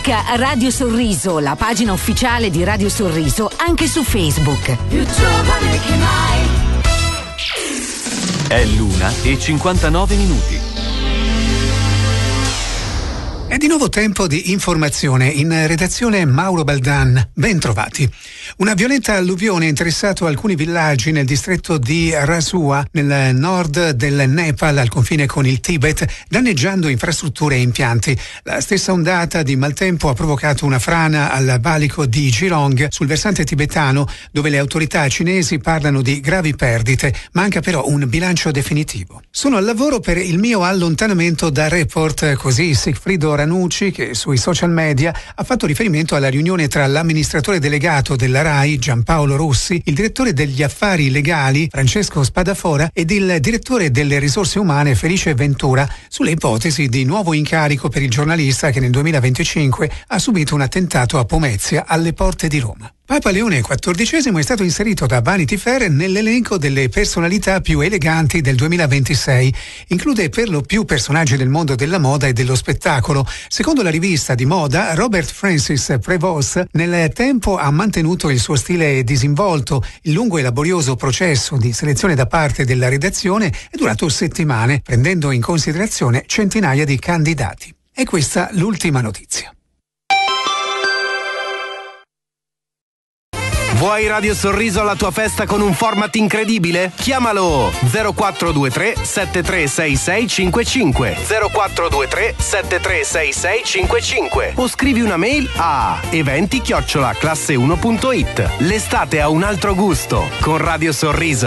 Cerca Radio Sorriso, la pagina ufficiale di Radio Sorriso, anche su Facebook. Più giovane che mai. È l'1:59. È di nuovo tempo di informazione. In redazione Mauro Baldan. Ben trovati. Una violenta alluvione ha interessato alcuni villaggi nel distretto di Rasua, nel nord del Nepal, al confine con il Tibet, danneggiando infrastrutture e impianti. La stessa ondata di maltempo ha provocato una frana al valico di Jirong, sul versante tibetano, dove le autorità cinesi parlano di gravi perdite. Manca però un bilancio definitivo. Sono al lavoro per il mio allontanamento da Report, così Sigfrido Ranucci, che sui social media ha fatto riferimento alla riunione tra l'amministratore delegato della RAI, Giampaolo Rossi, il direttore degli affari legali, Francesco Spadafora, ed il direttore delle risorse umane, Felice Ventura, sulle ipotesi di nuovo incarico per il giornalista che nel 2025 ha subito un attentato a Pomezia, alle porte di Roma. Papa Leone XIV è stato inserito da Vanity Fair nell'elenco delle personalità più eleganti del 2026. Include per lo più personaggi del mondo della moda e dello spettacolo. Secondo la rivista di moda, Robert Francis Prevost nel tempo ha mantenuto il suo stile disinvolto. Il lungo e laborioso processo di selezione da parte della redazione è durato settimane, prendendo in considerazione centinaia di candidati. E questa l'ultima notizia. Vuoi Radio Sorriso alla tua festa con un format incredibile? Chiamalo 0423 736655 0423 736655 o scrivi una mail a eventi@classe1.it. L'estate ha un altro gusto con Radio Sorriso.